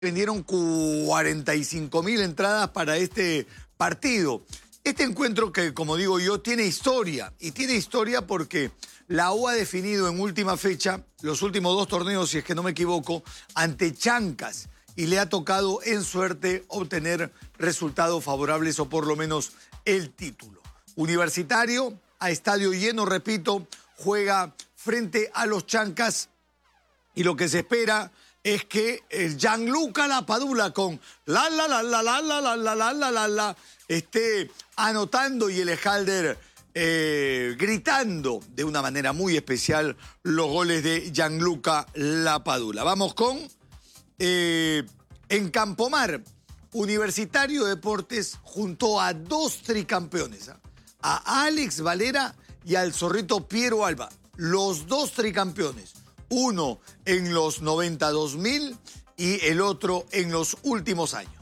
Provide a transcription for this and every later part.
Vendieron 45.000 entradas para este partido. Este encuentro que, como digo yo, tiene historia. Y tiene historia porque la U ha definido en última fecha los últimos 2 torneos, si es que no me equivoco, ante Chancas. Y le ha tocado en suerte obtener resultados favorables o por lo menos el título. Universitario, a estadio lleno, repito, juega frente a los Chancas. Y lo que se espera es que el Gianluca Lapadula con la esté anotando y el Ejalder gritando de una manera muy especial los goles de Gianluca Lapadula. Vamos con en Campomar, Universitario Deportes junto a 2 tricampeones, a Alex Valera y al zorrito Piero Alba, los 2 tricampeones. Uno en los 92.000 y el otro en los últimos años.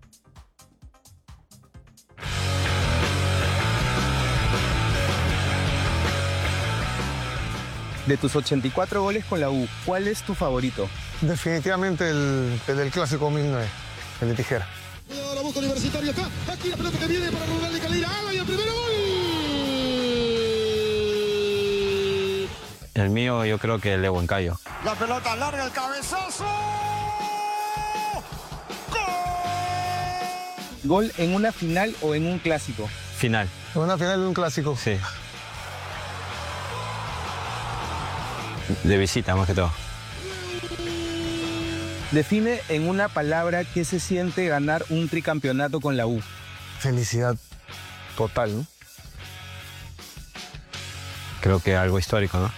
De tus 84 goles con la U, ¿cuál es tu favorito? Definitivamente el del clásico 2009, el de tijera. Cuidado, la busca Universitario acá. Aquí la pelota que viene para Rural de Calera. ¡Ah, y el primero gol! El mío yo creo que el de Huancayo. La pelota larga, el cabezazo. ¿Gol en una final o en un clásico? Final. Una final de un clásico. Sí. De visita más que todo. Define en una palabra qué se siente ganar un tricampeonato con la U. Felicidad total, ¿no? Creo que algo histórico, ¿no?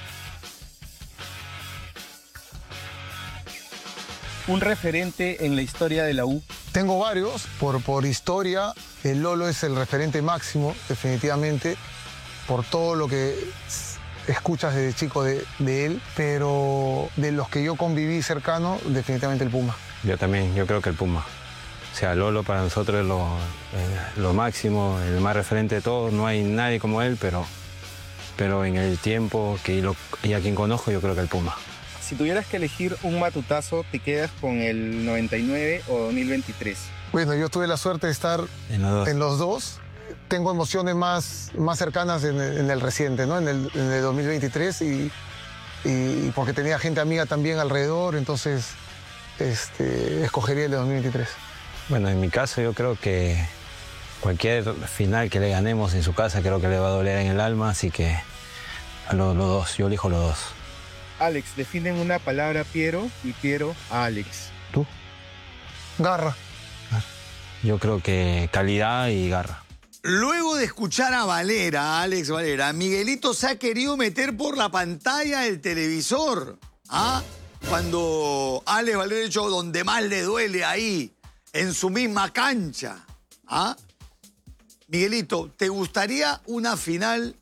Un referente en la historia de la U. Tengo varios, por historia, el Lolo es el referente máximo, definitivamente, por todo lo que escuchas desde chico de él, pero de los que yo conviví cercano, definitivamente el Puma. Yo también, yo creo que el Puma. O sea, Lolo para nosotros es lo máximo, el más referente de todos. No hay nadie como él, pero en el tiempo y a quien conozco, yo creo que el Puma. Si tuvieras que elegir un matutazo, ¿te quedas con el 99 o 2023? Bueno, yo tuve la suerte de estar en los dos. Tengo emociones más cercanas en el reciente, ¿no? En el 2023 y porque tenía gente amiga también alrededor, entonces escogería el de 2023. Bueno, en mi caso yo creo que cualquier final que le ganemos en su casa creo que le va a doler en el alma, así que a los dos, yo elijo los dos. Alex, definen una palabra Piero y Piero a Alex. ¿Tú? Garra. Yo creo que calidad y garra. Luego de escuchar a Valera, a Alex Valera, Miguelito se ha querido meter por la pantalla del televisor. ¿Ah? Cuando Alex Valera ha hecho donde más le duele ahí, en su misma cancha. ¿Ah? Miguelito, ¿te gustaría una final,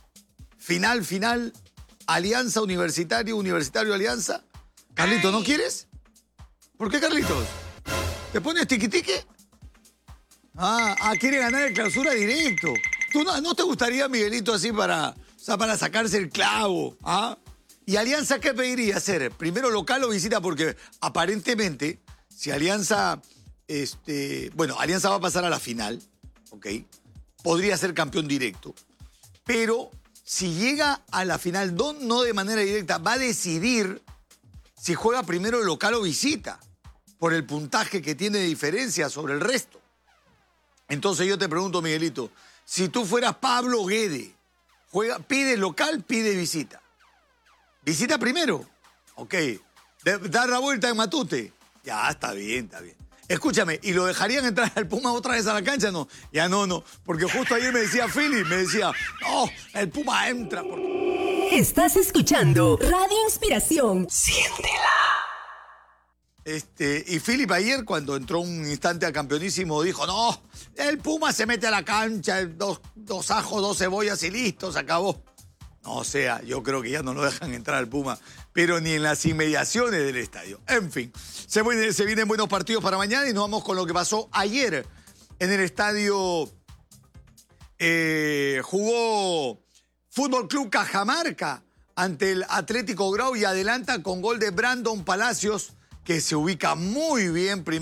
Alianza Universitario, Universitario Alianza? Carlito, ¿no quieres? ¿Por qué, Carlitos? ¿Te pones tiquitique? Quiere ganar el clausura directo. ¿Tú no te gustaría, Miguelito, así para sacarse el clavo? ¿Ah? ¿Y Alianza qué pediría hacer? ¿Primero local o visita? Porque aparentemente, si Alianza... Alianza va a pasar a la final, ¿ok? Podría ser campeón directo. Pero si llega a la final, no de manera directa, va a decidir si juega primero local o visita, por el puntaje que tiene de diferencia sobre el resto. Entonces yo te pregunto, Miguelito, si tú fueras Pablo Guede, ¿pide local, pide visita? ¿Visita primero? Ok. ¿Dar la vuelta en Matute? Ya, está bien, está bien. Escúchame, ¿y lo dejarían entrar al Puma otra vez a la cancha? No, ya no. Porque justo ayer me decía Philip, no, el Puma entra. Estás escuchando Radio Inspiración. Siéntela. Y Philip ayer, cuando entró un instante a Campeonísimo, dijo, no, el Puma se mete a la cancha, dos ajos, 2 cebollas y listo, se acabó. No, o sea, yo creo que ya no lo dejan entrar al Puma, pero ni en las inmediaciones del estadio. En fin, se vienen buenos partidos para mañana y nos vamos con lo que pasó ayer en el estadio. Jugó Fútbol Club Cajamarca ante el Atlético Grau y adelanta con gol de Brandon Palacios que se ubica muy bien.